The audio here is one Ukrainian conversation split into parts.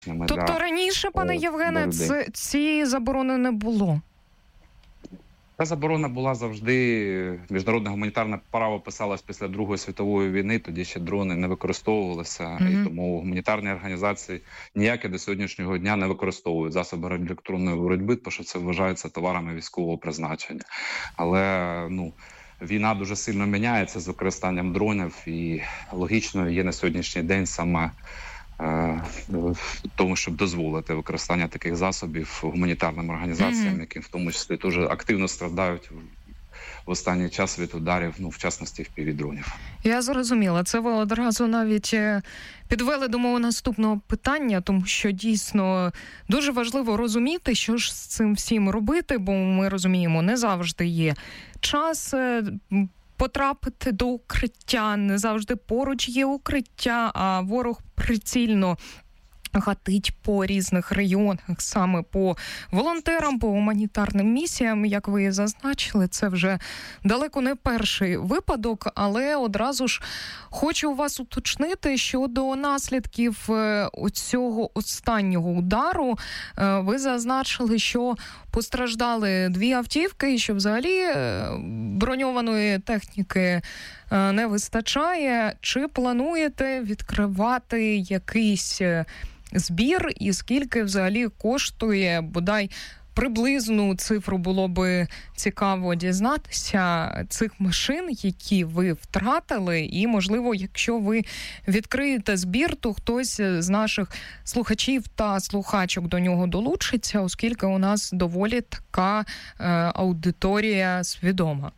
Тобто раніше, пане Євгене, ці заборони не було? Та заборона була завжди. Міжнародне гуманітарне право писалось після Другої світової війни, тоді ще дрони не використовувалися, і тому гуманітарні організації ніякі до сьогоднішнього дня не використовують засоби радіоелектронної боротьби, тому що це вважається товарами військового призначення. Але, війна дуже сильно міняється з використанням дронів, і логічно є на сьогоднішній день саме в тому, щоб дозволити використання таких засобів гуманітарним організаціям, які в тому числі дуже активно страдають в останній час від ударів, в частності FPV-дронів. Я зрозуміла. Це ви одразу навіть підвели до мого наступного питання, тому що дійсно дуже важливо розуміти, що ж з цим всім робити, бо ми розуміємо, не завжди є час потрапити до укриття, не завжди поруч є укриття, а ворог прицільно гатить по різних районах, саме по волонтерам, по гуманітарним місіям. Як ви зазначили, це вже далеко не перший випадок, але одразу ж хочу у вас уточнити щодо наслідків цього останнього удару. Ви зазначили, що постраждали 2 автівки і що взагалі броньованої техніки не вистачає. Чи плануєте відкривати якийсь збір і скільки взагалі коштує, бодай приблизну цифру було би цікаво дізнатися, цих машин, які ви втратили, і, можливо, якщо ви відкриєте збір, то хтось з наших слухачів та слухачок до нього долучиться, оскільки у нас доволі така аудиторія свідома.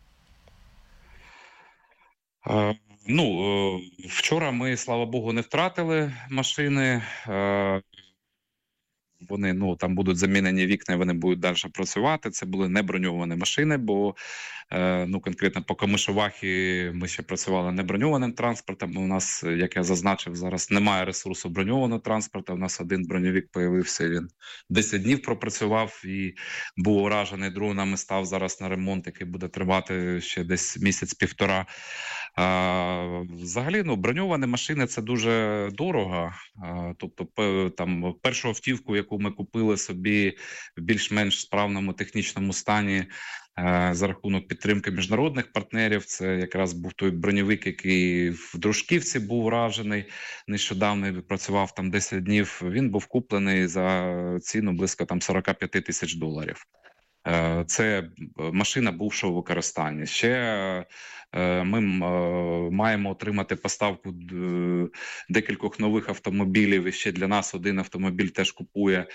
Вчора ми, слава Богу, не втратили машини. Вони, там будуть замінені вікна, і вони будуть далі працювати. Це були не броньовані машини, бо конкретно по Камишовахі ми ще працювали не броньованим транспортом. У нас, як я зазначив, зараз немає ресурсу броньованого транспорту. У нас один броньовик появився, він 10 днів пропрацював і був уражений дронами, став зараз на ремонт, який буде тривати ще десь місяць-півтора. Взагалі, броньовані машини – це дуже дорого. Тобто, там, першу автівку, яку ми купили собі в більш-менш справному технічному стані за рахунок підтримки міжнародних партнерів, це якраз був той броньовик, який в Дружківці був вражений нещодавно, і працював там 10 днів. Він був куплений за ціну близько $45 тисяч. Це машина бувшого використання. Ще ми маємо отримати поставку декількох нових автомобілів. І ще для нас один автомобіль теж купує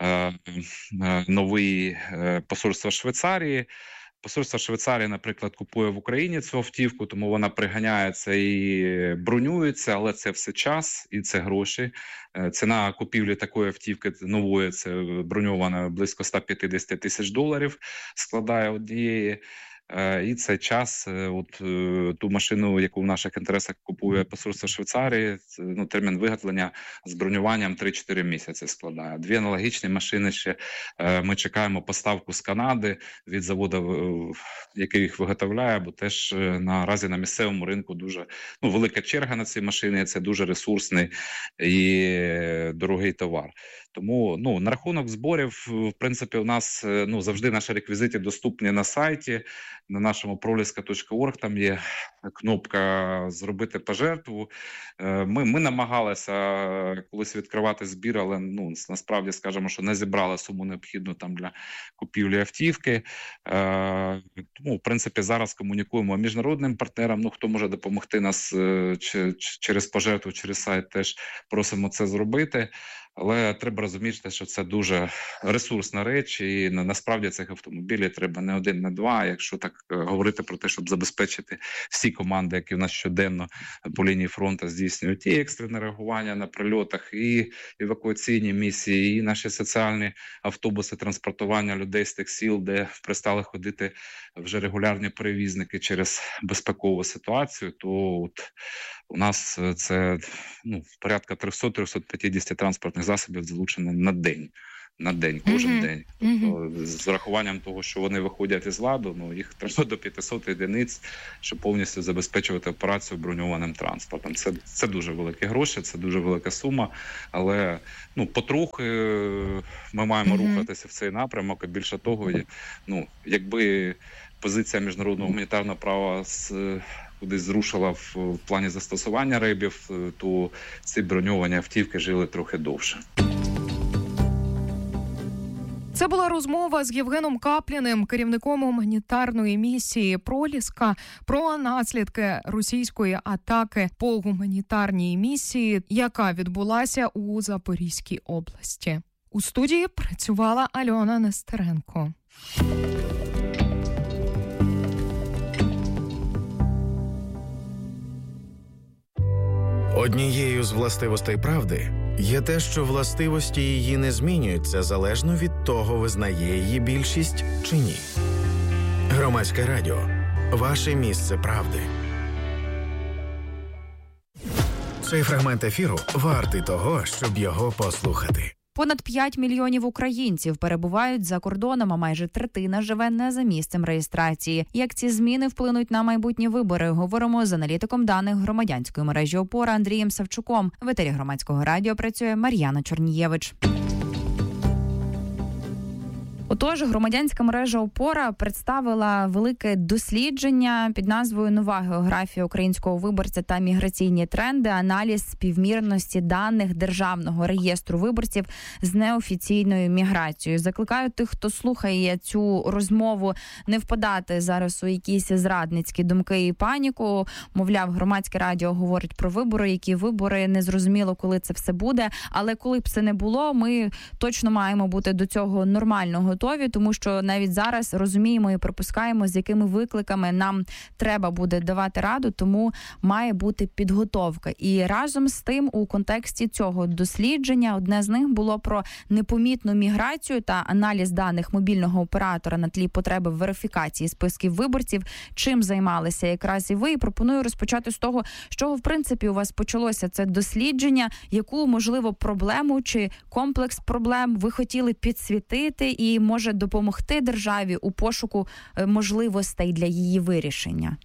новий посольство Швейцарії. Посольство Швейцарії, наприклад, купує в Україні цю автівку, тому вона приганяється і бронюється, але це все час і це гроші. Ціна купівлі такої автівки нової, це броньована, близько $150 тисяч складає однієї. І це час, ту машину, яку в наших інтересах купує посольство Швейцарії, термін виготовлення з бронюванням 3-4 місяці складає. 2 аналогічні машини ще ми чекаємо поставку з Канади від заводу, який їх виготовляє, бо теж наразі на місцевому ринку дуже велика черга на ці машини, це дуже ресурсний і дорогий товар. Тому, на рахунок зборів, в принципі, у нас завжди наші реквізити доступні на сайті, на нашому proliska.org, там є кнопка «Зробити пожертву». Ми намагалися колись відкривати збір, але насправді, скажемо, що не зібрали суму необхідну там для купівлі автівки. Тому, в принципі, зараз комунікуємо міжнародним партнерам, хто може допомогти нас через пожертву, через сайт, теж просимо це зробити. Але треба розуміти, що це дуже ресурсна реч, і насправді цих автомобілів треба не 1, не 2, якщо так говорити про те, щоб забезпечити всі команди, які в нас щоденно по лінії фронту здійснюють і екстрене реагування на прильотах, і евакуаційні місії, і наші соціальні автобуси транспортування людей з тих сіл, де пристали ходити вже регулярні перевізники через безпекову ситуацію, то у нас це порядка 300-350 транспортних засобів залучено на день на день, кожен день. Тобто, з урахуванням того, що вони виходять із ладу, їх треба до 500 одиниць, щоб повністю забезпечувати операцію броньованим транспортом. Це дуже великі гроші, це дуже велика сума, але потрохи ми маємо рухатися в цей напрямок, і більше того, якби позиція міжнародного гуманітарного права кудись зрушила в плані застосування ребів, то ці броньовані автівки жили трохи довше. Це була розмова з Євгеном Капліним, керівником гуманітарної місії «Проліска», про наслідки російської атаки по гуманітарній місії, яка відбулася у Запорізькій області. У студії працювала Альона Нестеренко. Однією з властивостей правди є те, що властивості її не змінюються залежно від того, визнає її більшість чи ні. Громадське радіо. Ваше місце правди. Цей фрагмент ефіру вартий того, щоб його послухати. Понад 5 мільйонів українців перебувають за кордоном, а майже третина живе не за місцем реєстрації. Як ці зміни вплинуть на майбутні вибори, говоримо з аналітиком даних громадянської мережі «Опора» Андрієм Савчуком. В етері Громадського радіо працює Мар'яна Чорнієвич. Отож, громадянська мережа «Опора» представила велике дослідження під назвою «Нова географія українського виборця та міграційні тренди. Аналіз співмірності даних Державного реєстру виборців з неофіційною міграцією». Закликаю тих, хто слухає цю розмову, не впадати зараз у якісь зрадницькі думки і паніку. Мовляв, Громадське радіо говорить про вибори, які вибори, незрозуміло, коли це все буде. Але коли б це не було, ми точно маємо бути до цього нормально готові, тому що навіть зараз розуміємо і пропускаємо, з якими викликами нам треба буде давати раду, тому має бути підготовка. І разом з тим, у контексті цього дослідження, одне з них було про непомітну міграцію та аналіз даних мобільного оператора на тлі потреби верифікації списків виборців. Чим займалися якраз і ви. І пропоную розпочати з того, з чого, в принципі, у вас почалося це дослідження, яку, можливо, проблему чи комплекс проблем ви хотіли підсвітити і може допомогти державі у пошуку можливостей для її вирішення?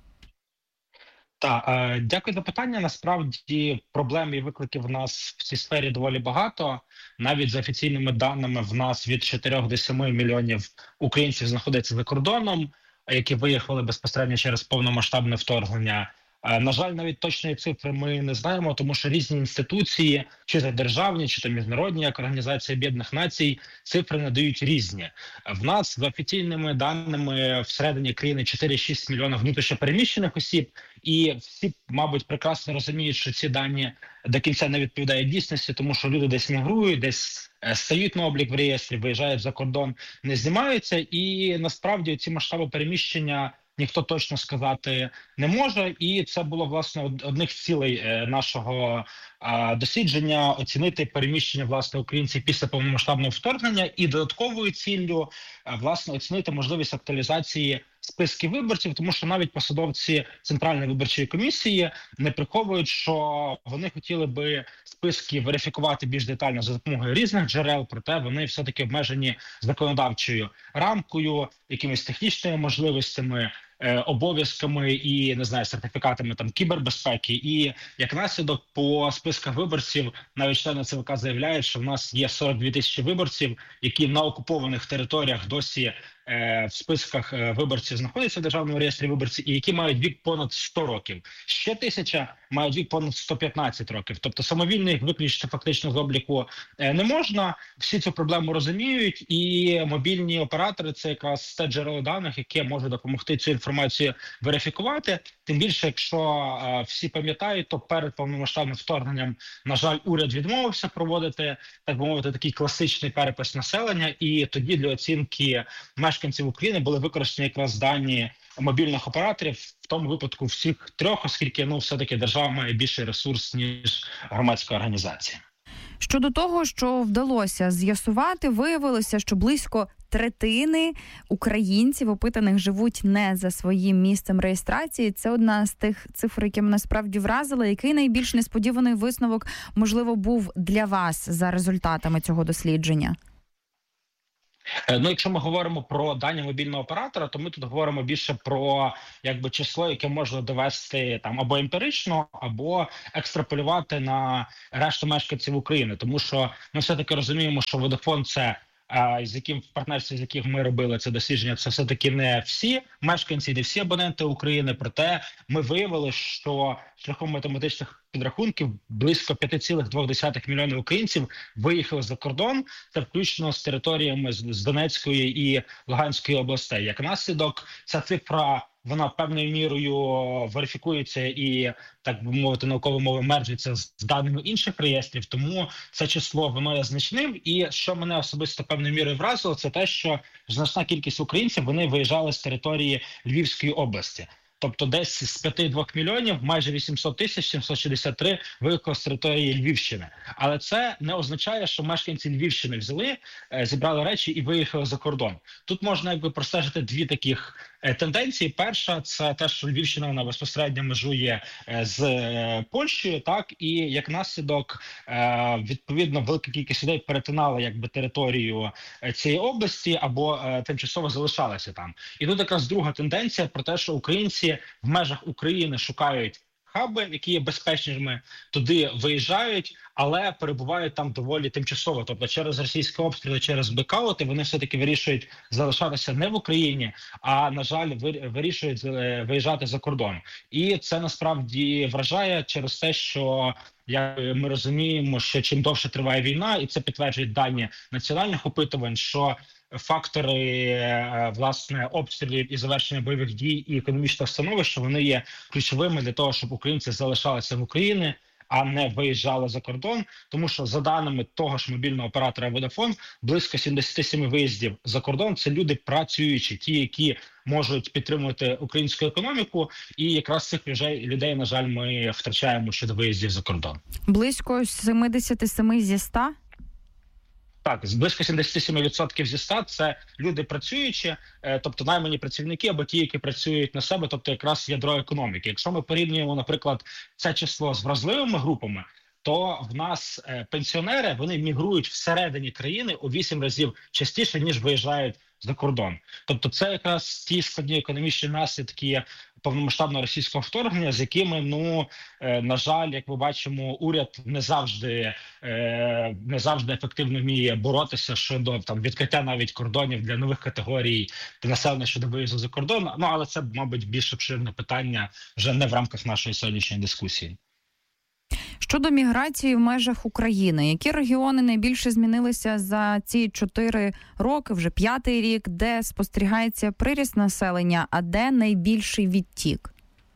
Так, дякую за питання. Насправді проблем і викликів в нас в цій сфері доволі багато. Навіть за офіційними даними в нас від 4 до 7 мільйонів українців знаходяться за кордоном, які виїхали безпосередньо через повномасштабне вторгнення. На жаль, навіть точної цифри ми не знаємо, тому що різні інституції, чи то державні, чи то міжнародні, як Організація Об'єднаних Націй, цифри надають різні. В нас за офіційними даними всередині країни 4-6 мільйонів внутрішньопереміщених осіб, і всі, мабуть, прекрасно розуміють, що ці дані до кінця не відповідають дійсності, тому що люди десь мігрують, десь стають на облік в реєстрі, виїжджають за кордон, не знімаються, і насправді ці масштаби переміщення ніхто точно сказати не може, і це було, власне, одних з цілей нашого дослідження – оцінити переміщення, власне, українців після повномасштабного вторгнення, і додатковою ціллю, власне, оцінити можливість актуалізації списків виборців, тому що навіть посадовці Центральної виборчої комісії не приховують, що вони хотіли би списки верифікувати більш детально за допомогою різних джерел, проте вони все-таки обмежені законодавчою рамкою, якимись технічними можливостями, обов'язками і, не знаю, сертифікатами там кібербезпеки. І як наслідок по списках виборців навіть члени ЦВК заявляють, що в нас є 42 тисячі виборців, які на окупованих територіях досі в списках виборців знаходяться в Державному реєстрі виборців, і які мають вік понад 100 років. Ще 1000 мають вік понад 115 років. Тобто самовільно їх виключити фактично з обліку не можна. Всі цю проблему розуміють, і мобільні оператори – це якраз те джерело даних, яке може допомогти цю інформацію верифікувати. Тим більше, якщо всі пам'ятають, то перед повномасштабним вторгненням, на жаль, уряд відмовився проводити, так би мовити, такий класичний перепис населення, і тоді для оцінки мешканців України були використані якраз дані мобільних операторів, в тому випадку всіх трьох, оскільки, все-таки держава має більший ресурс, ніж громадська організація. Щодо того, що вдалося з'ясувати, виявилося, що близько третини українців, опитаних, живуть не за своїм місцем реєстрації. Це одна з тих цифр, які мене справді вразили. Який найбільш несподіваний висновок, можливо, був для вас за результатами цього дослідження? Ну, якщо ми говоримо про дані мобільного оператора, то ми тут говоримо більше про число, яке можна довести там або емпірично, або екстраполювати на решту мешканців України. Тому що ми все-таки розуміємо, що Vodafone – це в партнерстві, з яких ми робили це дослідження, це все-таки не всі мешканці, не всі абоненти України. Проте ми виявили, що шляхом математичних підрахунків близько 5,2 мільйонів українців виїхали за кордон, це включно з територіями з Донецької і Луганської областей. Як наслідок, ця цифра, вона певною мірою верифікується і, так би мовити, науковою мовою мерджиться з даними інших реєстрів, тому це число, воно є значним. І що мене особисто певною мірою вразило, це те, що значна кількість українців, вони виїжджали з території Львівської області. Тобто десь з 5,2 мільйонів, майже 800 тисяч, 763 виїхали з території Львівщини. Але це не означає, що мешканці Львівщини зібрали речі і виїхали за кордон. Тут можна простежити дві таких тенденції. Перша – це те, що Львівщина, вона безпосередньо межує з Польщею, так, і як наслідок, відповідно, велика кількість людей перетинала територію цієї області або тимчасово залишалися там. І тут якраз друга тенденція про те, що українці в межах України шукають хаби, які є безпечними, туди виїжджають, але перебувають там доволі тимчасово. Тобто через російські обстріли, через блекаути вони все-таки вирішують залишатися не в Україні, а, на жаль, вирішують виїжджати за кордон. І це насправді вражає через те, що ми розуміємо, що чим довше триває війна, і це підтверджують дані національних опитувань, що фактори, власне, обстрілів і завершення бойових дій і економічного становища, вони є ключовими для того, щоб українці залишалися в Україні, а не виїжджали за кордон. Тому що, за даними того ж мобільного оператора Vodafone, близько 77 виїздів за кордон – це люди працюючі, ті, які можуть підтримувати українську економіку, і якраз цих людей, на жаль, ми втрачаємо щодо виїздів за кордон. Близько 77 зі 100? Так, близько 77% зі 100 – це люди працюючі, тобто наймані працівники або ті, які працюють на себе, тобто якраз ядро економіки. Якщо ми порівнюємо, наприклад, це число з вразливими групами, то в нас пенсіонери, вони мігрують всередині країни у 8 разів частіше, ніж виїжджають за кордон. Тобто це якраз ті складні економічні наслідки повномасштабного російського вторгнення, з якими, на жаль, як ми бачимо, уряд не завжди ефективно вміє боротися щодо відкриття навіть кордонів для нових категорій населення щодо виїзду за кордон. Але це, мабуть, більш обширне питання вже не в рамках нашої сьогоднішньої дискусії. Щодо міграції в межах України, які регіони найбільше змінилися за ці 4 роки, вже 5-й рік, де спостерігається приріст населення, а де найбільший відтік?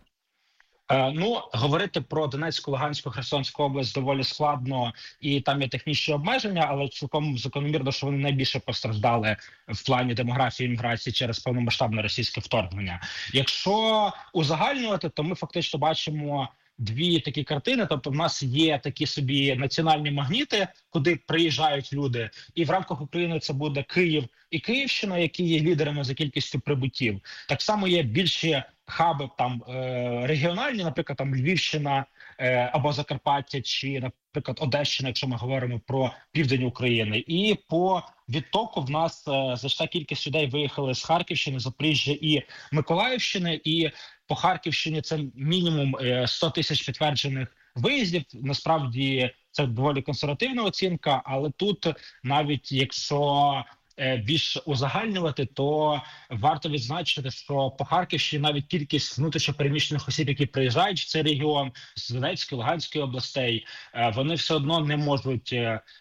Говорити про Донецьку, Луганську, Херсонську область доволі складно, і там є технічні обмеження, але цілком закономірно, що вони найбільше постраждали в плані демографії і міграції через повномасштабне російське вторгнення. Якщо узагальнювати, то ми фактично бачимо дві такі картини. Тобто в нас є такі собі національні магніти, куди приїжджають люди, і в рамках України це буде Київ і Київщина, які є лідерами за кількістю прибуттів. Так само є більші хаби регіональні, наприклад, Львівщина або Закарпаття, чи, наприклад, Одещина, якщо ми говоримо про південь України. І по відтоку в нас значна кількість людей виїхали з Харківщини, Запоріжжя і Миколаївщини, і по Харківщині це мінімум 100 тисяч підтверджених виїздів. Насправді це доволі консервативна оцінка, але тут навіть якщо більш узагальнювати, то варто відзначити, що по Харківщині навіть кількість внутрішньопереміщених осіб, які приїжджають в цей регіон з Донецької, Луганської областей, вони все одно не можуть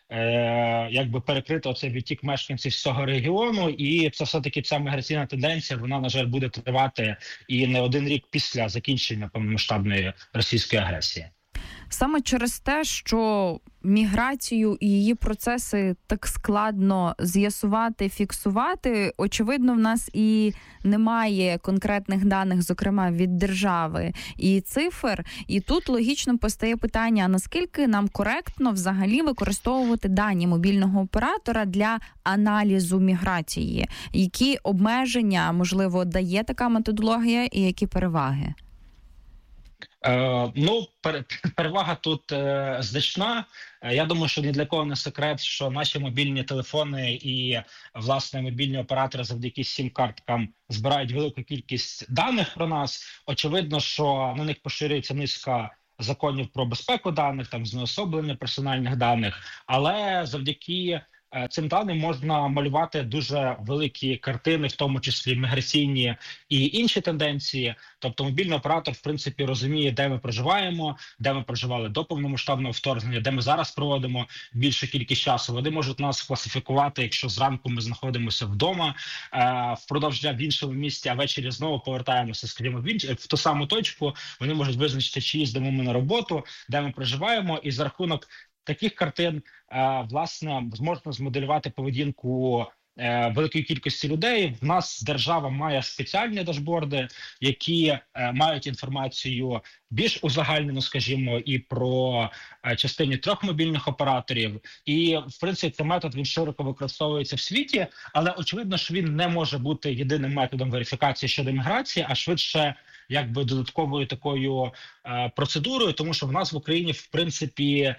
перекрити оцей відтік мешканців з цього регіону, і це все-таки ця міграційна тенденція, вона, на жаль, буде тривати і не один рік після закінчення повномасштабної російської агресії. Саме через те, що міграцію і її процеси так складно з'ясувати, фіксувати, очевидно, в нас і немає конкретних даних, зокрема від держави і цифр. І тут логічно постає питання, наскільки нам коректно взагалі використовувати дані мобільного оператора для аналізу міграції? Які обмеження, можливо, дає така методологія і які переваги? Перевага тут значна. Я думаю, що ні для кого не секрет, що наші мобільні телефони і, власне, мобільні оператори завдяки сім-карткам збирають велику кількість даних про нас. Очевидно, що на них поширюється низка законів про безпеку даних, там знеособлення персональних даних, але завдяки цим даним можна малювати дуже великі картини, в тому числі міграційні і інші тенденції. Тобто мобільний оператор, в принципі, розуміє, де ми проживаємо, де ми проживали до повномасштабного вторгнення, де ми зараз проводимо більшу кількість часу. Вони можуть нас класифікувати, якщо зранку ми знаходимося вдома, впродовж дня в іншому місті, а ввечері знову повертаємося, скажімо, в ту саму точку. Вони можуть визначити, чи їздимо ми на роботу, де ми проживаємо, і за рахунок таких картин, власне, можна змоделювати поведінку великої кількості людей. В нас держава має спеціальні дашборди, які мають інформацію більш узагальнену, скажімо, і про частині 3 мобільних операторів. І, в принципі, цей метод, він широко використовується в світі, але очевидно, що він не може бути єдиним методом верифікації щодо міграції, а швидше якби додатковою такою процедурою, тому що в нас в Україні, в принципі,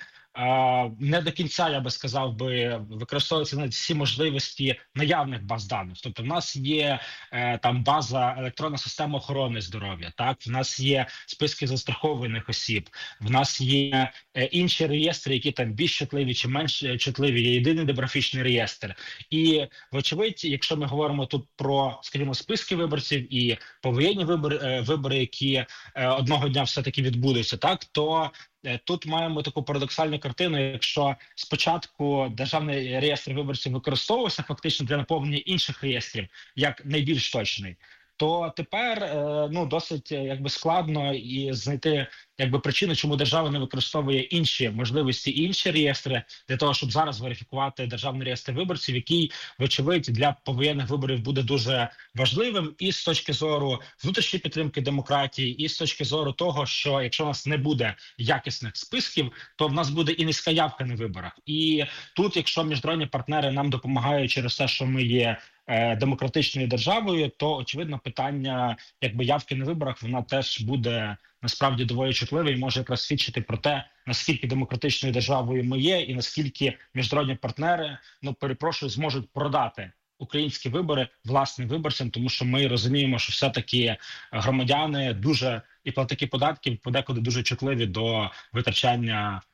не до кінця, я би сказав, використовуються навіть всі можливості наявних баз даних. Тобто в нас є там база електронна система охорони здоров'я, так, в нас є списки застрахованих осіб, в нас є інші реєстри, які там більш чутливі чи менш чутливі, є єдиний демографічний реєстр. І, вочевидь, якщо ми говоримо тут про, скажімо, списки виборців і повоєнні вибори, які одного дня все-таки відбудуться, так, то тут маємо таку парадоксальну картину. Якщо спочатку державний реєстр виборців використовувався фактично для наповнення інших реєстрів як найбільш точний, то тепер досить якби складно і знайти якби причину, чому держава не використовує інші можливості і інші реєстри для того, щоб зараз верифікувати державний реєстр виборців, який, вочевидь, для повоєнних виборів буде дуже важливим і з точки зору внутрішньої підтримки демократії, і з точки зору того, що якщо у нас не буде якісних списків, то в нас буде і низька явка на виборах. І тут, якщо міжнародні партнери нам допомагають через те, що ми є демократичною державою, то очевидно питання якби явки на виборах, вона теж буде насправді доволі чутливе і може якраз свідчити про те, наскільки демократичною державою ми є, і наскільки міжнародні партнери, зможуть продати українські вибори власним виборцям, тому що ми розуміємо, що все-таки громадяни дуже і платники податків подекуди дуже чутливі до витрачання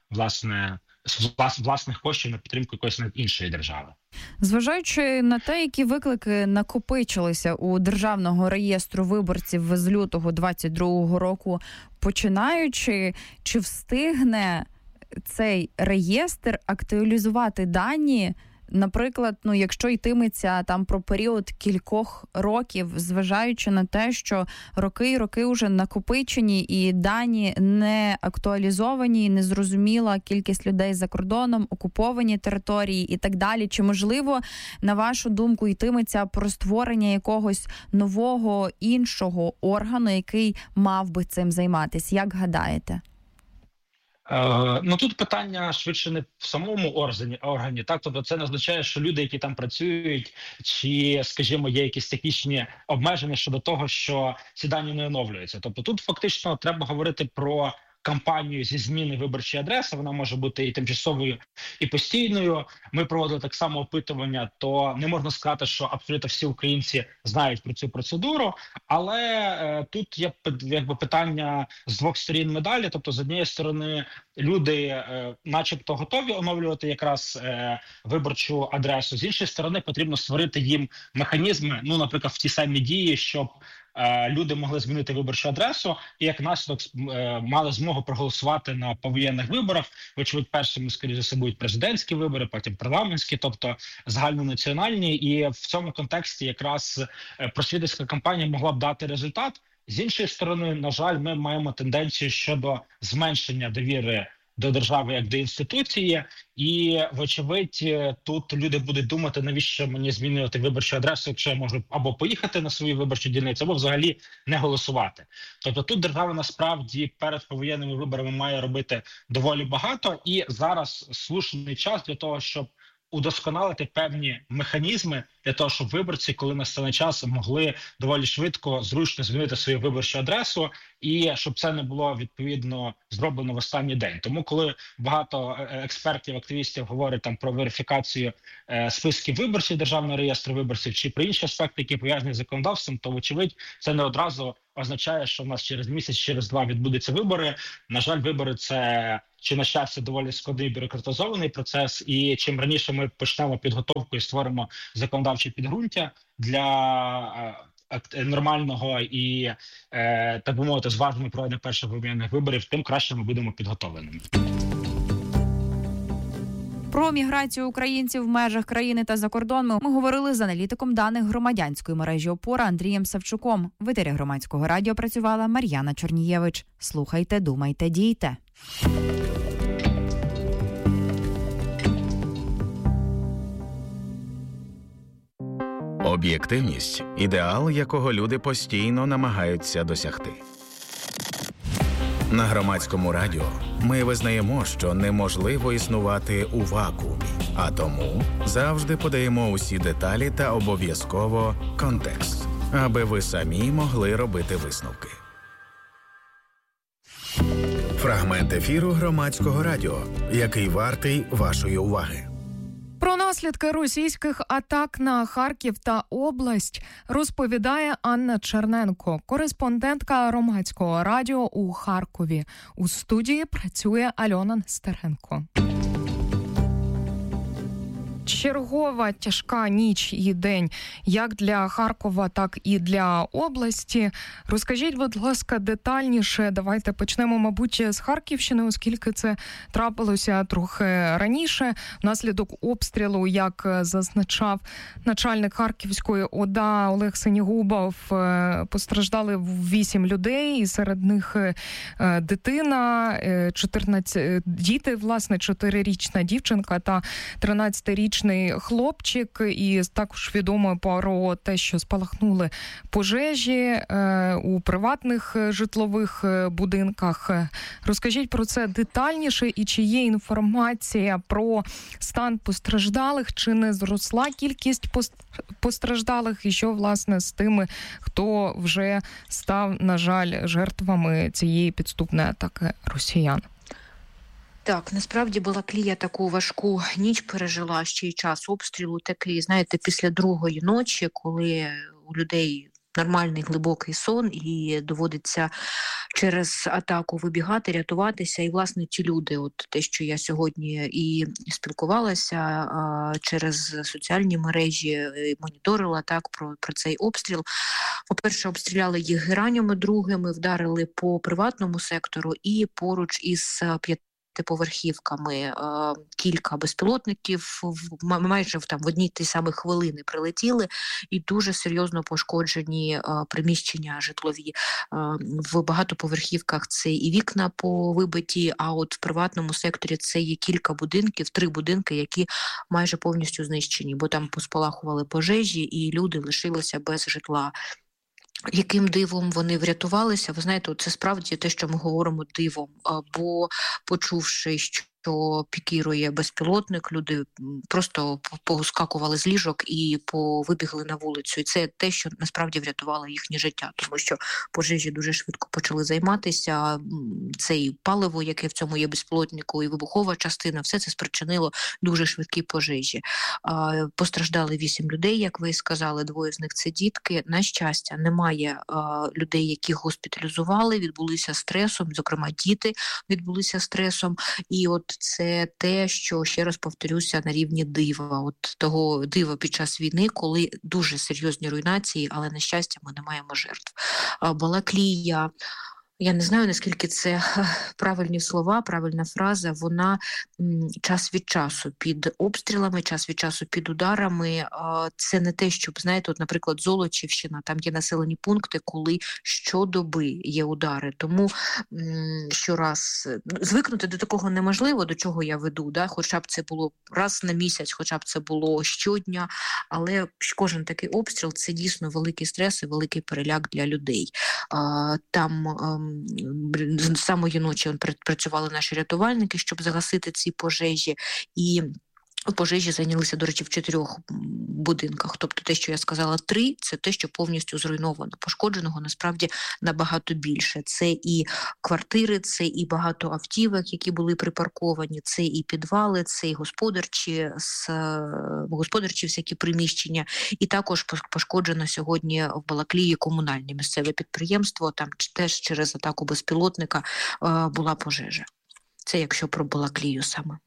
власних коштів на підтримку якоїсь іншої держави. Зважаючи на те, які виклики накопичилися у Державного реєстру виборців з лютого 2022 року, починаючи, чи встигне цей реєстр актуалізувати дані, наприклад, якщо йтиметься там про період кількох років, зважаючи на те, що роки і роки вже накопичені і дані не актуалізовані, незрозуміла кількість людей за кордоном, окуповані території і так далі. Чи можливо, на вашу думку, йтиметься про створення якогось нового іншого органу, який мав би цим займатися? Як гадаєте? Тут питання швидше не в самому органі, так, тобто це не означає, що люди, які там працюють, чи, скажімо, є якісь технічні обмеження щодо того, що ці дані не оновлюються. Тобто тут фактично треба говорити про кампанію зі зміни виборчої адреси, вона може бути і тимчасовою, і постійною. Ми проводили так само опитування, то не можна сказати, що абсолютно всі українці знають про цю процедуру, але тут є якби питання з двох сторін медалі. Тобто, з однієї сторони, люди начебто готові оновлювати якраз виборчу адресу, з іншої сторони, потрібно створити їм механізми, наприклад, в ті самі дії, щоб люди могли змінити виборчу адресу і як наслідок мали змогу проголосувати на повоєнних виборах. Вочевидь, першими, скоріше за все, будуть президентські вибори, потім парламентські, тобто загальнонаціональні. І в цьому контексті якраз просвітницька кампанія могла б дати результат. З іншої сторони, на жаль, ми маємо тенденцію щодо зменшення довіри до держави як до інституції, і, вочевидь, тут люди будуть думати, навіщо мені змінювати виборчу адресу, якщо я можу або поїхати на свою виборчу дільницю, або взагалі не голосувати. Тобто тут держава насправді перед повоєнними виборами має робити доволі багато, і зараз слушний час для того, щоб удосконалити певні механізми для того, щоб виборці, коли настане час, могли доволі швидко, зручно змінити свою виборчу адресу, і щоб це не було відповідно зроблено в останній день. Тому, коли багато експертів, активістів говорять там про верифікацію списків виборців Державного реєстру виборців чи про інші аспекти, які пов'язані з законодавством, то вочевидь це не одразу означає, що в нас через місяць, через два відбудуться вибори. На жаль, вибори – це, чи на щастя, доволі складний бюрократизований процес, і чим раніше ми почнемо підготовку і створимо законодавче підґрунтя для нормального і, так би мовити, зваженого проведення перших громадянних виборів, тим краще ми будемо підготовленими. Про міграцію українців в межах країни та за кордон ми говорили з аналітиком даних громадянської мережі «Опора» Андрієм Савчуком. В етері Громадського радіо працювала Мар'яна Чорнієвич. Слухайте, думайте, дійте. Об'єктивність – ідеал, якого люди постійно намагаються досягти. На Громадському радіо ми визнаємо, що неможливо існувати у вакуумі, а тому завжди подаємо усі деталі та обов'язково контекст, аби ви самі могли робити висновки. Фрагмент ефіру Громадського радіо, який вартий вашої уваги. Про наслідки російських атак на Харків та область розповідає Анна Черненко, кореспондентка Громадського радіо у Харкові. У студії працює Альона Нестеренко. Чергова тяжка ніч і день як для Харкова, так і для області. Розкажіть, будь ласка, детальніше. Давайте почнемо, мабуть, з Харківщини, оскільки це трапилося трохи раніше. Внаслідок обстрілу, як зазначав начальник Харківської ОДА Олег Синігубов, постраждали 8 людей, і серед них дитина, 14 діти, власне, 4-річна дівчинка та 13-річний хлопчик, і також відомо про те, що спалахнули пожежі у приватних житлових будинках. Розкажіть про це детальніше, і чи є інформація про стан постраждалих, чи не зросла кількість постраждалих, і що, власне, з тими, хто вже став, на жаль, жертвами цієї підступної атаки росіян? Так, насправді Балаклія таку важку ніч пережила, ще й час обстрілу такий, знаєте, після другої ночі, коли у людей нормальний глибокий сон і доводиться через атаку вибігати, рятуватися. І, власне, ті люди, от те, що я сьогодні і спілкувалася через соціальні мережі, моніторила так про цей обстріл. По-перше, обстріляли їх геранями другими, вдарили по приватному сектору і поруч із поверхівками кілька безпілотників майже в одній ті самі хвилини прилетіли, і дуже серйозно пошкоджені приміщення житлові. В багатоповерхівках це і вікна повибиті, а от в приватному секторі це є кілька будинків, 3 будинки, які майже повністю знищені, бо там поспалахували пожежі і люди лишилися без житла. Яким дивом вони врятувалися? Ви знаєте, це справді те, що ми говоримо дивом, бо почувши, що пікірує безпілотник, люди просто поскакували з ліжок і повибігли на вулицю. І це те, що насправді врятувало їхнє життя, тому що пожежі дуже швидко почали займатися. Це і паливо, яке в цьому є безпілотнику, і вибухова частина, все це спричинило дуже швидкі пожежі. Постраждали 8 людей, як ви сказали, 2 з них це дітки. На щастя, немає людей, яких госпіталізували, відбулися стресом, зокрема діти відбулися стресом. І от це те, що, ще раз повторюся, на рівні дива. От того дива під час війни, коли дуже серйозні руйнації, але, на щастя, ми не маємо жертв. Балаклія, я не знаю, наскільки це правильні слова, правильна фраза, вона час від часу під обстрілами, час від часу під ударами. Це не те, щоб, знаєте, от, наприклад, Золочівщина, там є населені пункти, коли щодоби є удари. Тому щораз звикнути до такого неможливо, до чого я веду, да? Хоча б це було раз на місяць, хоча б це було щодня, але кожен такий обстріл – це дійсно великий стрес і великий переляк для людей. Там з самої ночі працювали наші рятувальники, щоб загасити ці пожежі, і Пожежі зайнялися, до речі, в 4 будинках. Тобто те, що я сказала, 3 – це те, що повністю зруйновано. Пошкодженого насправді набагато більше. Це і квартири, це і багато автівок, які були припарковані, це і підвали, це і господарчі всякі приміщення. І також пошкоджено сьогодні в Балаклії комунальне місцеве підприємство. Там теж через атаку безпілотника була пожежа. Це якщо про Балаклію саме.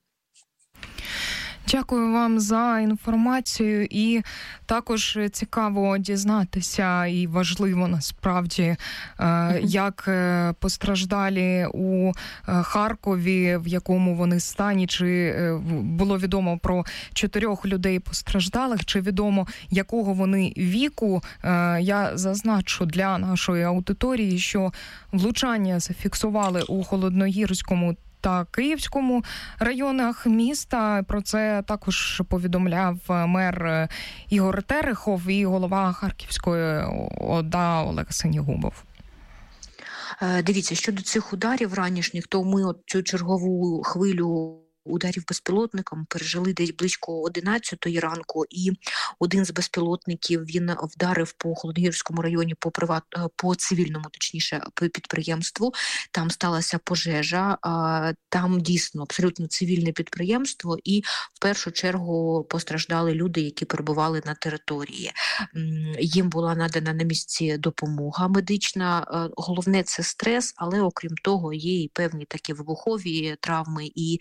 Дякую вам за інформацію, і також цікаво дізнатися, і важливо насправді, як постраждалі у Харкові, в якому вони стані, чи було відомо про 4 людей постраждалих, чи відомо, якого вони віку. Я зазначу для нашої аудиторії, що влучання зафіксували у Холодногірському та Київському районах міста. Про це також повідомляв мер Ігор Терехов і голова Харківської ОДА Олег Синігубов. Дивіться, щодо цих ударів ранішніх, то ми цю чергову хвилю ударів безпілотником пережили десь близько 11-ї ранку, і один з безпілотників, він вдарив по Холодногірському районі по цивільному, точніше, підприємству. Там сталася пожежа, там дійсно абсолютно цивільне підприємство, і в першу чергу постраждали люди, які перебували на території. Їм була надана на місці допомога медична. Головне – це стрес, але окрім того є і певні такі вибухові травми, і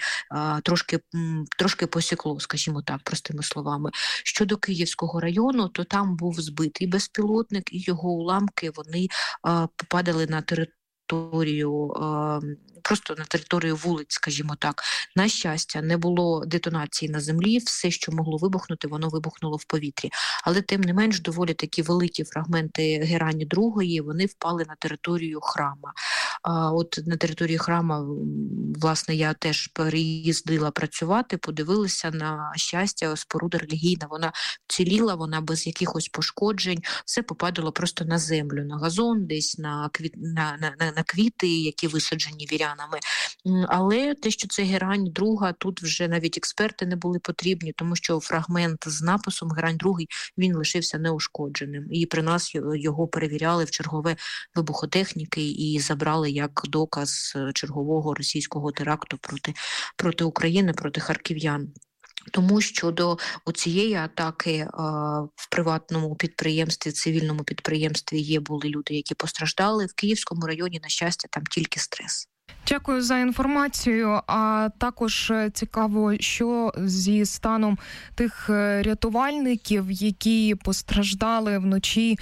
трошки посікло, скажімо так, простими словами. Щодо Київського району, то там був збитий безпілотник, і його уламки, вони попадали на територію, просто на територію вулиць, скажімо так. На щастя, не було детонації на землі, все, що могло вибухнути, воно вибухнуло в повітрі. Але, тим не менш, доволі такі великі фрагменти Герані Другої, вони впали на територію храма. От на території храма, власне, я теж переїздила працювати, подивилася, на щастя, споруда релігійна, вона вціліла, вона без якихось пошкоджень, все попадало просто на землю, на газон, десь на квіти, які висаджені вірянами. Але те, що це Герань Друга, тут вже навіть експерти не були потрібні, тому що фрагмент з написом Герань Другий, він лишився неушкодженим. І при нас його перевіряли в чергове вибухотехніки і забрали як доказ чергового російського теракту проти України, проти харків'ян. Тому щодо оцієї атаки в приватному підприємстві, цивільному підприємстві були люди, які постраждали. В Київському районі, на щастя, там тільки стрес. Дякую за інформацію. А також цікаво, що зі станом тих рятувальників, які постраждали вночі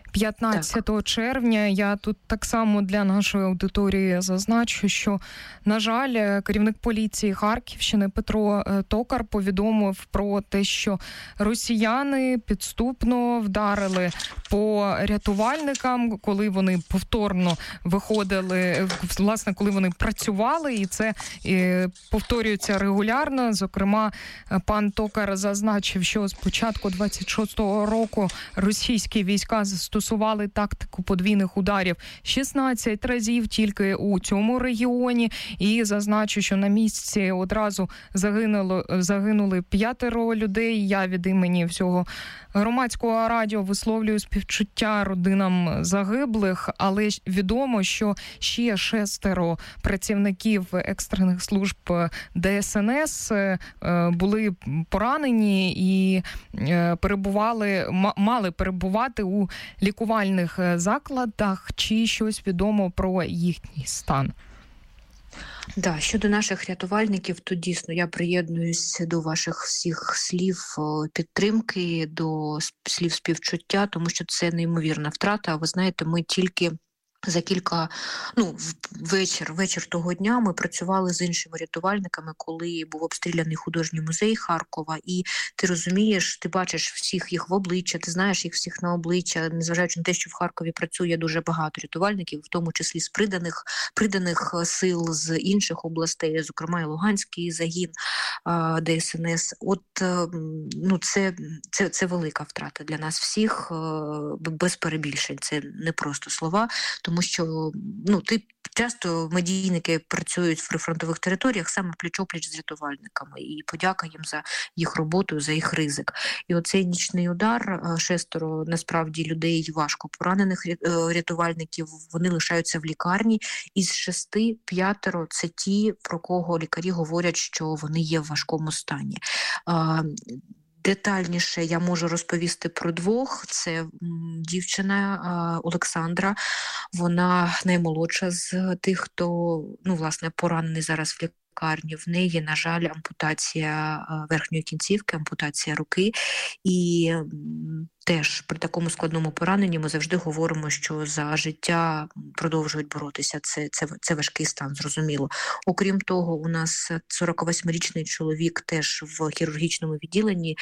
15 червня. Я тут так само для нашої аудиторії зазначу, що, на жаль, керівник поліції Харківщини Петро Токар повідомив про те, що росіяни підступно вдарили по рятувальникам, коли вони повторно виходили, власне, коли вони працювали, і це повторюється регулярно. Зокрема, пан Токар зазначив, що з початку 26-го року російські війська застосували тактику подвійних ударів 16 разів тільки у цьому регіоні. І зазначу, що на місці одразу загинули 5 людей. Я від імені всього громадського радіо висловлюю співчуття родинам загиблих, але відомо, що ще 6 працівників екстрених служб ДСНС були поранені і мали перебувати у лікувальних закладах. Чи щось відомо про їхній стан? Да, щодо наших рятувальників, то дійсно я приєднуюсь до ваших всіх слів підтримки, до слів співчуття, тому що це неймовірна втрата. Ви знаєте, ми тільки за вечір того дня ми працювали з іншими рятувальниками, коли був обстріляний художній музей Харкова, і ти розумієш, ти бачиш всіх їх в обличчя, ти знаєш їх всіх на обличчя, незважаючи на те, що в Харкові працює дуже багато рятувальників, в тому числі з приданих сил з інших областей, зокрема і Луганський загін ДСНС. Це велика втрата для нас всіх, без перебільшень, це не просто слова, тому що часто медійники працюють в прифронтових територіях саме пліч-опліч з рятувальниками, і подяка їм за їх роботу, за їх ризик. І оцей нічний удар, 6 насправді людей важко поранених рятувальників, вони лишаються в лікарні, із 6 5 – це ті, про кого лікарі говорять, що вони є в важкому стані. Детальніше я можу розповісти про 2. Це дівчина Олександра, вона наймолодша з тих, хто, власне, поранений зараз в лікарні. В неї, на жаль, ампутація верхньої кінцівки, ампутація руки. І теж при такому складному пораненні ми завжди говоримо, що за життя продовжують боротися. Це важкий стан, зрозуміло. Окрім того, у нас 48-річний чоловік теж в хірургічному відділенні,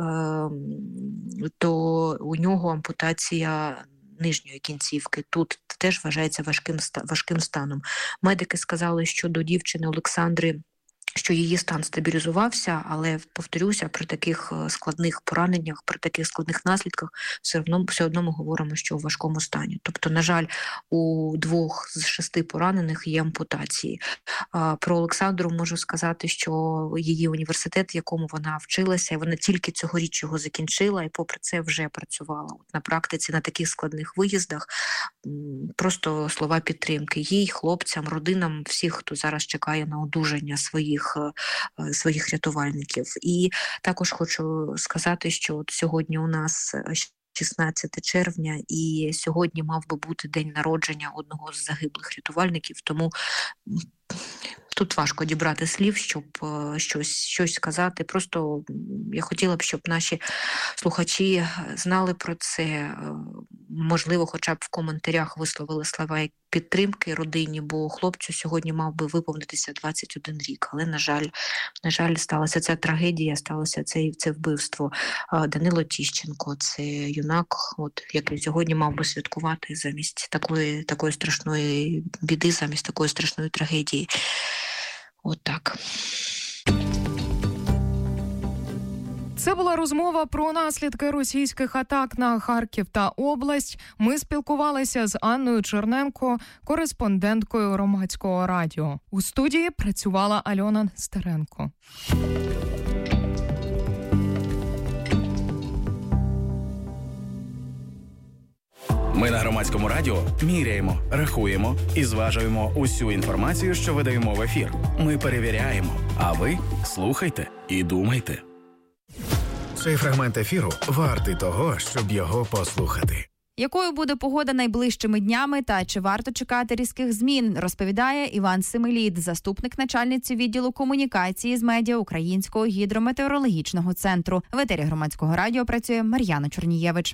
то у нього ампутація нижньої кінцівки. Тут теж вважається важким станом. Медики сказали щодо дівчини Олександри, що її стан стабілізувався, але, повторюся, при таких складних пораненнях, при таких складних наслідках все одно ми говоримо, що в важкому стані. Тобто, на жаль, у 2 з 6 поранених є ампутації. Про Олександру можу сказати, що її університет, в якому вона вчилася, вона тільки цьогоріч його закінчила і попри це вже працювала. На практиці на таких складних виїздах просто слова підтримки їй, хлопцям, родинам, всіх, хто зараз чекає на одужання своїх рятувальників. І також хочу сказати, що от сьогодні у нас 16 червня, і сьогодні мав би бути день народження одного з загиблих рятувальників, тому тут важко дібрати слів, щоб щось сказати. Просто я хотіла б, щоб наші слухачі знали про це, можливо, хоча б в коментарях висловили слова підтримки родині, бо хлопцю сьогодні мав би виповнитися 21 рік. Але, на жаль, сталася ця трагедія, сталося це вбивство. Данило Тіщенко, це юнак, який сьогодні мав би святкувати замість такої страшної біди, замість такої страшної трагедії. Так. Це була розмова про наслідки російських атак на Харків та область. Ми спілкувалися з Анною Черненко, кореспонденткою Громадського радіо. У студії працювала Альона Стеренко. Ми на Громадському радіо міряємо, рахуємо і зважуємо усю інформацію, що видаємо в ефір. Ми перевіряємо, а ви слухайте і думайте. Цей фрагмент ефіру вартий того, щоб його послухати. Якою буде погода найближчими днями та чи варто чекати різких змін, розповідає Іван Семелід, заступник начальниці відділу комунікації з медіа Українського гідрометеорологічного центру. В етері Громадського радіо працює Мар'яна Чорнієвич.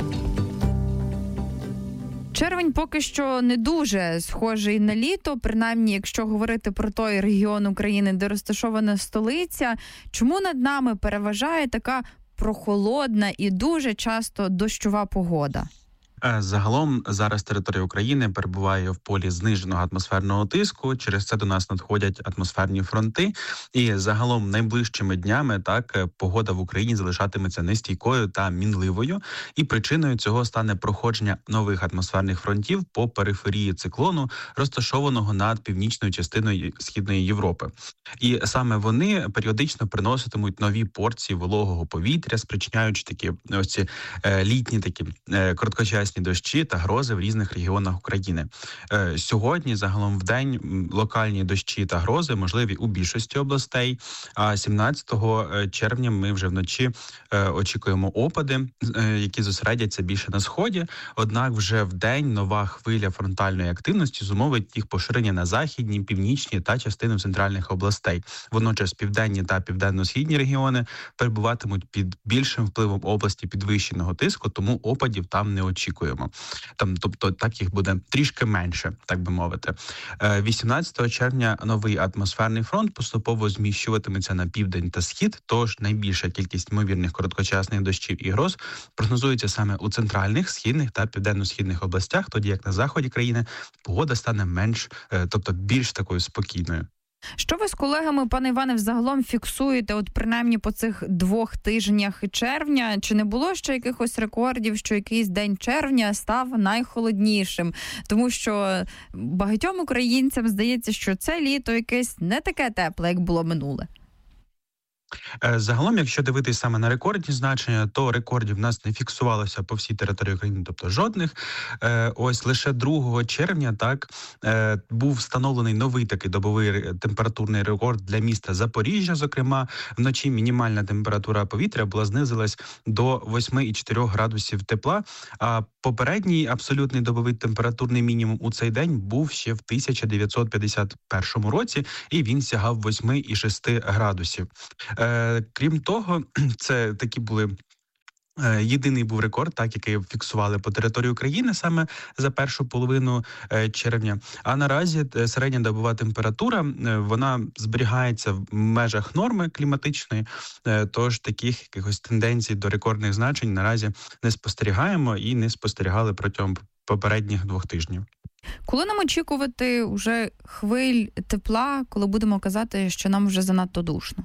Червень поки що не дуже схожий на літо, принаймні, якщо говорити про той регіон України, де розташована столиця. Чому над нами переважає така прохолодна і дуже часто дощова погода? Загалом зараз територія України перебуває в полі зниженого атмосферного тиску. Через це до нас надходять атмосферні фронти. І загалом найближчими днями погода в Україні залишатиметься нестійкою та мінливою. І причиною цього стане проходження нових атмосферних фронтів по периферії циклону, розташованого над північною частиною Східної Європи. І саме вони періодично приноситимуть нові порції вологого повітря, спричиняючи такі ось ці літні такі короткочасні дощі та грози в різних регіонах України. Сьогодні загалом в день локальні дощі та грози можливі у більшості областей, а 17 червня ми вже вночі очікуємо опади, які зосередяться більше на сході, однак вже в день нова хвиля фронтальної активності зумовить їх поширення на західні, північні та частину центральних областей. Водночас південні та південно-східні регіони перебуватимуть під більшим впливом області підвищеного тиску, тому опадів там не очікуємо. Тобто так їх буде трішки менше, так би мовити. 18 червня новий атмосферний фронт поступово зміщуватиметься на південь та схід, тож найбільша кількість ймовірних короткочасних дощів і гроз прогнозується саме у центральних, східних та південно-східних областях, тоді як на заході країни погода стане більш такою спокійною. Що ви з колегами, пане Іване, взагалом фіксуєте, от принаймні по цих 2 тижнях червня? Чи не було ще якихось рекордів, що якийсь день червня став найхолоднішим? Тому що багатьом українцям здається, що це літо якесь не таке тепле, як було минуле. Загалом, якщо дивитись саме на рекордні значення, то рекордів в нас не фіксувалося по всій території України, тобто жодних. Ось лише 2 червня був встановлений новий такий добовий температурний рекорд для міста Запоріжжя. Зокрема, вночі мінімальна температура повітря була знизилась до 8,4 градусів тепла, а попередній абсолютний добовий температурний мінімум у цей день був ще в 1951 році, і він сягав 8,6 градусів. Крім того, це такі були єдиний був рекорд, який фіксували по території України саме за першу половину червня. А наразі середня добова температура, вона зберігається в межах норми кліматичної, тож таких якихось тенденцій до рекордних значень наразі не спостерігаємо і не спостерігали протягом попередніх 2 тижнів. Коли нам очікувати вже хвиль тепла, коли будемо казати, що нам вже занадто душно?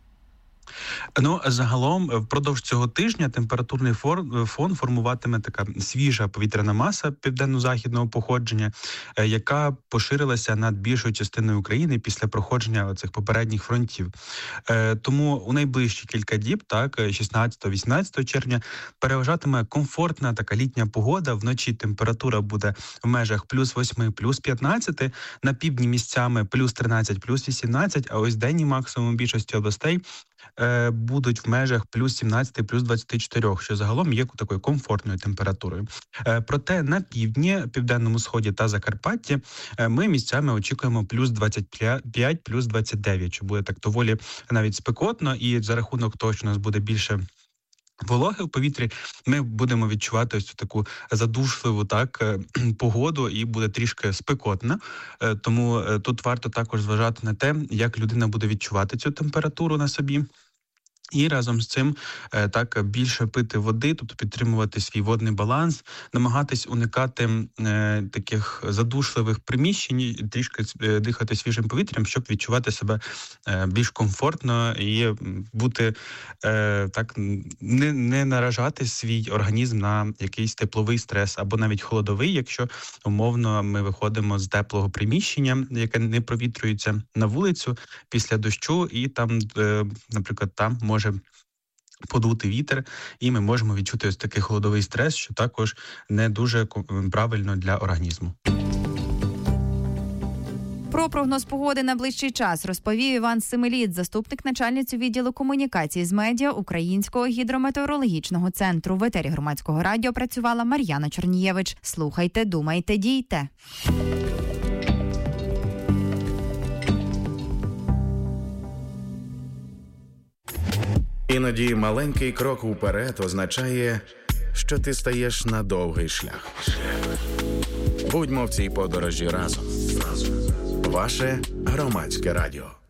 Загалом, впродовж цього тижня температурний фон формуватиме така свіжа повітряна маса південно-західного походження, яка поширилася над більшою частиною України після проходження цих попередніх фронтів. Тому у найближчі кілька діб, 16-18 червня, переважатиме комфортна така літня погода. Вночі температура буде в межах плюс 8, плюс 15, на півдні місцями плюс 13, плюс 18, а ось денні максимум більшості областей будуть в межах плюс 17, плюс 24, що загалом є такою комфортною температурою. Проте на півдні, південному сході та Закарпатті ми місцями очікуємо плюс 25, плюс 29, що буде так доволі навіть спекотно, і за рахунок того, що у нас буде більше вологи в повітрі, ми будемо відчувати ось таку задушливу погоду, і буде трішки спекотно. Тому тут варто також зважати на те, як людина буде відчувати цю температуру на собі. І разом з цим більше пити води, тобто підтримувати свій водний баланс, намагатись уникати таких задушливих приміщень, трішки дихати свіжим повітрям, щоб відчувати себе більш комфортно і бути не наражати свій організм на якийсь тепловий стрес або навіть холодовий, якщо умовно ми виходимо з теплого приміщення, яке не провітрюється, на вулицю після дощу, і там, наприклад, там може подути вітер, і ми можемо відчути ось такий холодовий стрес, що також не дуже правильно для організму. Про прогноз погоди на ближчий час розповів Іван Семеліт, заступник начальниці відділу комунікації з медіа Українського гідрометеорологічного центру. В етері Громадського радіо працювала Мар'яна Чорнієвич. Слухайте, думайте, дійте. Іноді маленький крок уперед означає, що ти стаєш на довгий шлях. Будьмо в цій подорожі разом. Ваше Громадське радіо.